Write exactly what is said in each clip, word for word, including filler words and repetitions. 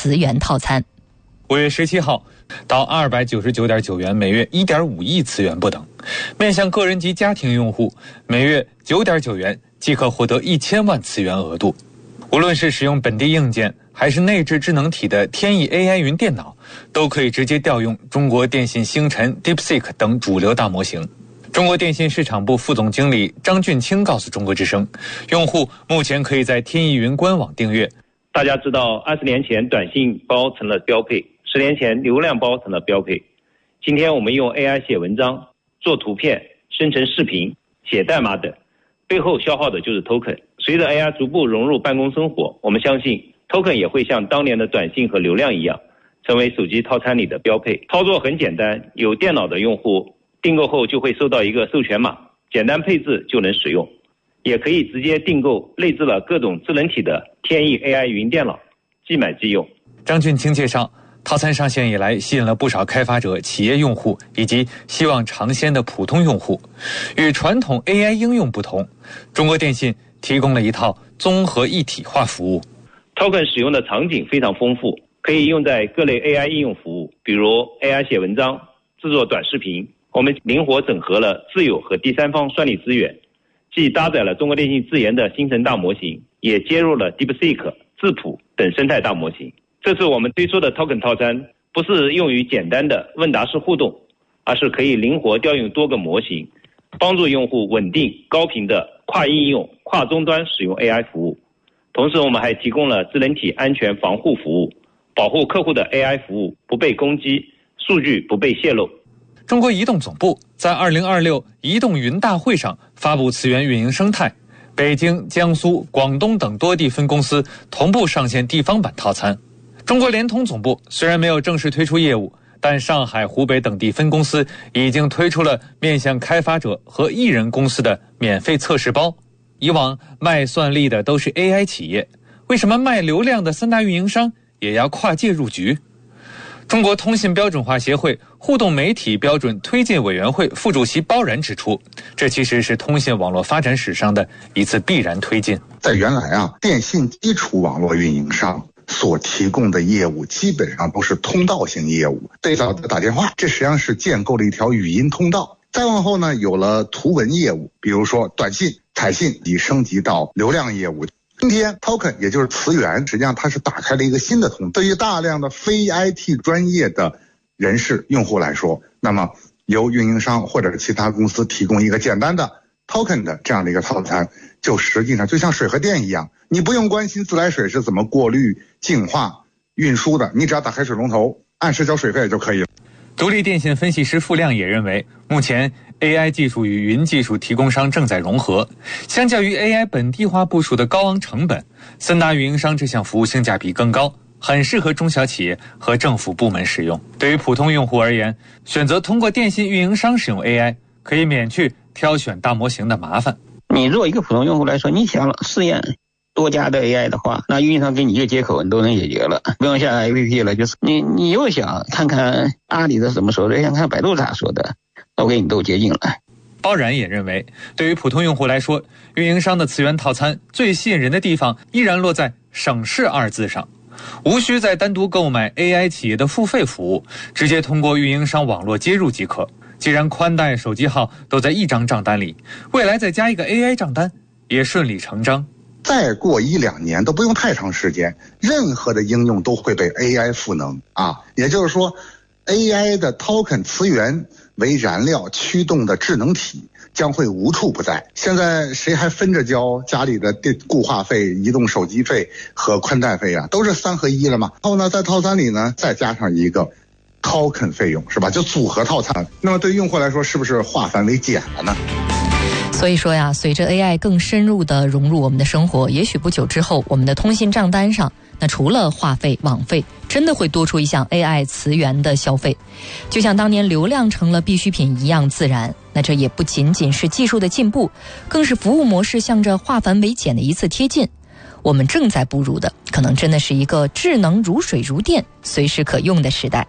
磁源套餐。 五月十七号到二百九十九点九元，每月一点五亿磁元不等。面向个人及家庭用户，每月九点九元即可获得一千万磁元额度。无论是使用本地硬件还是内置智能体的天翼 A I 云电脑，都可以直接调用中国电信星辰、DeepSeek 等主流大模型。中国电信市场部副总经理张俊清告诉中国之声，用户目前可以在天翼云官网订阅。 大家知道，二十年前短信包成了标配，十年前流量包成了标配。今天我们用 A I 写文章、做图片、生成视频、写代码等，背后消耗的就是 token。随着 A I 逐步融入办公生活，我们相信 token 也会像当年的短信和流量一样，成为手机套餐里的标配。操作很简单，有电脑的用户订购后就会收到一个授权码，简单配置就能使用。也可以直接订购内置了各种智能体的天翼 A I 云电脑，即买即用。 张俊清介绍，套餐上线以来，吸引了不少开发者、企业用户以及希望尝鲜的普通用户。与传统 A I 应用不同，中国电信提供了一套综合一体化服务。 Token 使用的场景非常丰富，可以用在各类 A I 应用服务，比如 A I 写文章、制作短视频。我们灵活整合了自有和第三方算力资源，既搭载了中国电信自研的星辰大模型，也接入了 DeepSeek、智谱等生态大模型。这次我们推出的 Token 套餐不是用于简单的问答式互动，而是可以灵活调用多个模型，帮助用户稳定高频的跨应用、跨终端使用 A I 服务。同时我们还提供了智能体安全防护服务，保护客户的 A I 服务不被攻击，数据不被泄露。 中国移动总部在二零二六移动云大会上发布磁源运营生态，北京、江苏、广东等多地分公司同步上线地方版套餐。中国联通总部虽然没有正式推出业务，但上海、湖北等地分公司已经推出了面向开发者和艺人公司的免费测试包。以往卖算力的都是 A I 企业，为什么卖流量的三大运营商也要跨界入局？中国通信标准化协会互动媒体标准推进委员会副主席包然指出，这其实是通信网络发展史上的一次必然推进。 在原来啊，电信基础网络运营商所提供的业务基本上都是通道型业务，最早的打电话，这实际上是建构了一条语音通道。再往后呢，有了图文业务，比如说短信、彩信，已升级到流量业务。今天 token 也就是磁源，实际上它是打开了一个新的通道。对于大量的非 I T 专业的人士用户来说，那么由运营商或者是其他公司提供一个简单的 token 的这样的一个套餐，就实际上就像水和电一样，你不用关心自来水是怎么过滤、净化、运输的，你只要打开水龙头，按时交水费就可以了。 独立电信分析师付亮也认为，目前 A I 技术与云技术提供商正在融合，相较于 A I 本地化部署的高昂成本，三大运营商这项服务性价比更高，很适合中小企业和政府部门使用。对于普通用户而言，选择通过电信运营商使用 A I， 可以免去挑选大模型的麻烦。 你作为一个普通用户来说，你想试验多家的 A I 的话，那运营商给你一个接口，你都能解决了，不用下 A P P 了。就是你，你又想看看阿里的怎么说的，又想看百度咋说的，都给你都接近了。 包然也认为，对于普通用户来说，运营商的磁源套餐最吸引人的地方依然落在省事二字上，无需再单独购买 A I 企业的付费服务，直接通过运营商网络接入即可。既然宽带、手机号都在一张账单里，未来再加一个 A I 账单也顺理成章。 再过一两年都不用太长时间，任何的应用都会被 A I 赋能啊，也就是说 A I 的 token 磁源为燃料驱动的智能体将会无处不在。现在谁还分着交家里的电固话费、移动手机费和宽带费啊？都是三合一了嘛。然后呢，在套餐里呢再加上一个 token 费用，是吧？就组合套餐。那么对用户来说，是不是化繁为简了呢？ 所以说呀，随着 A I 更深入的融入我们的生活，也许不久之后，我们的通信账单上，那除了话费、网费，真的会多出一项 A I 磁源的消费，就像当年流量成了必需品一样自然。那这也不仅仅是技术的进步，更是服务模式向着化繁为简的一次贴近。我们正在步入的，可能真的是一个智能如水如电、随时可用的时代。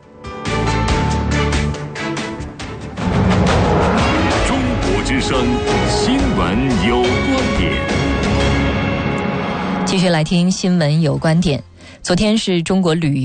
中国之声新闻有观点。 继续来听新闻有观点。昨天是中国旅游